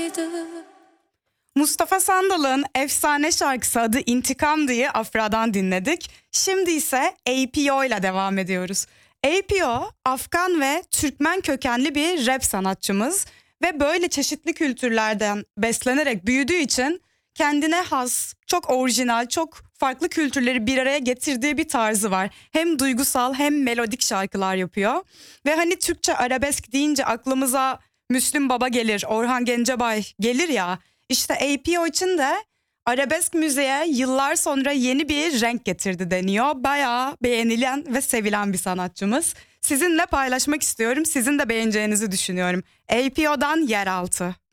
olsaydı. Mustafa Sandal'ın efsane şarkısı adı İntikam diye Afra'dan dinledik. Şimdi ise APO ile devam ediyoruz. APO, Afgan ve Türkmen kökenli bir rap sanatçımız ve böyle çeşitli kültürlerden beslenerek büyüdüğü için kendine has, çok orijinal, çok farklı kültürleri bir araya getirdiği bir tarzı var. Hem duygusal hem melodik şarkılar yapıyor. Ve hani Türkçe arabesk deyince aklımıza Müslüm Baba gelir, Orhan Gencebay gelir ya. İşte APO için de arabesk müziğe yıllar sonra yeni bir renk getirdi deniyor. Bayağı beğenilen ve sevilen bir sanatçımız. Sizinle paylaşmak istiyorum. Sizin de beğeneceğinizi düşünüyorum. APO'dan Yeraltı.